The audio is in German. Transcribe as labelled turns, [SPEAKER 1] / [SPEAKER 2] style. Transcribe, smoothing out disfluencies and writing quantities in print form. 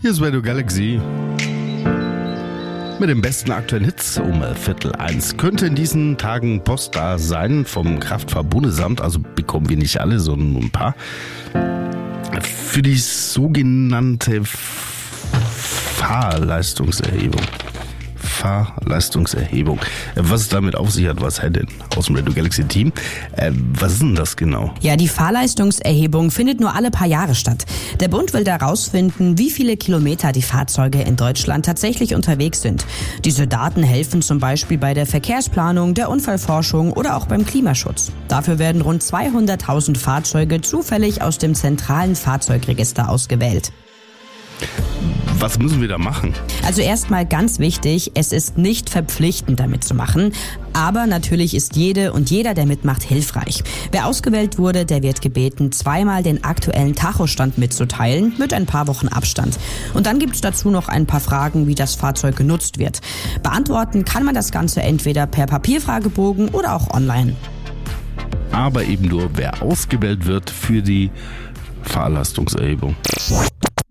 [SPEAKER 1] Hier ist Radio Galaxy. Mit den besten aktuellen Hits um 12:45. Könnte in diesen Tagen Post da sein vom Kraftfahrt-Bundesamt, also bekommen wir nicht alle, sondern nur ein paar, für die sogenannte Fahrleistungserhebung. Was es damit auf sich hat, was denn aus dem Radio Galaxy Team. Was ist denn das genau?
[SPEAKER 2] Ja, die Fahrleistungserhebung findet nur alle paar Jahre statt. Der Bund will da rausfinden, wie viele Kilometer die Fahrzeuge in Deutschland tatsächlich unterwegs sind. Diese Daten helfen zum Beispiel bei der Verkehrsplanung, der Unfallforschung oder auch beim Klimaschutz. Dafür werden rund 200.000 Fahrzeuge zufällig aus dem zentralen Fahrzeugregister ausgewählt.
[SPEAKER 1] Was müssen wir da machen?
[SPEAKER 2] Also erstmal ganz wichtig, es ist nicht verpflichtend, damit zu machen. Aber natürlich ist jede und jeder, der mitmacht, hilfreich. Wer ausgewählt wurde, der wird gebeten, zweimal den aktuellen Tachostand mitzuteilen, mit ein paar Wochen Abstand. Und dann gibt es dazu noch ein paar Fragen, wie das Fahrzeug genutzt wird. Beantworten kann man das Ganze entweder per Papierfragebogen oder auch online.
[SPEAKER 1] Aber eben nur, wer ausgewählt wird für die Fahrleistungserhebung.